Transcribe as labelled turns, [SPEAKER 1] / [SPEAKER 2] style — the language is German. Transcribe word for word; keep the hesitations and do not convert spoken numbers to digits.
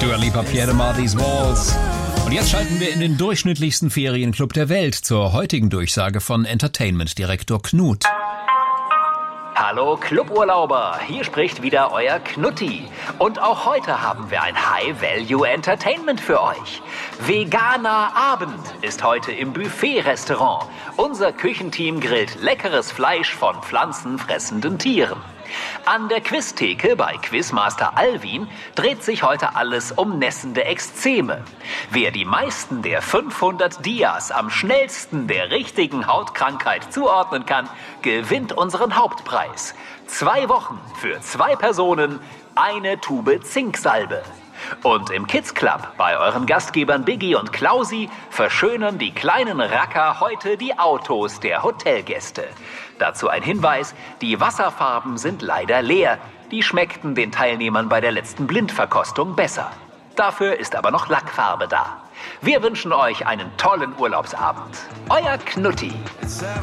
[SPEAKER 1] Dua Lipa, Pierre de Mar, These Walls. Und jetzt schalten wir in den durchschnittlichsten Ferienclub der Welt zur heutigen Durchsage von Entertainment-Direktor Knut.
[SPEAKER 2] Hallo Cluburlauber, hier spricht wieder euer Knutti. Und auch heute haben wir ein High-Value-Entertainment für euch. Veganer Abend ist heute im Buffet-Restaurant. Unser Küchenteam grillt leckeres Fleisch von pflanzenfressenden Tieren. An der Quiztheke bei Quizmaster Alwin dreht sich heute alles um nässende Ekzeme. Wer die meisten der fünfhundert Dias am schnellsten der richtigen Hautkrankheit zuordnen kann, gewinnt unseren Hauptpreis. Zwei Wochen für zwei Personen, eine Tube Zinksalbe. Und im Kids Club bei euren Gastgebern Biggie und Klausi verschönern die kleinen Racker heute die Autos der Hotelgäste. Dazu ein Hinweis, die Wasserfarben sind leider leer. Die schmeckten den Teilnehmern bei der letzten Blindverkostung besser. Dafür ist aber noch Lackfarbe da. Wir wünschen euch einen tollen Urlaubsabend. Euer Knutti.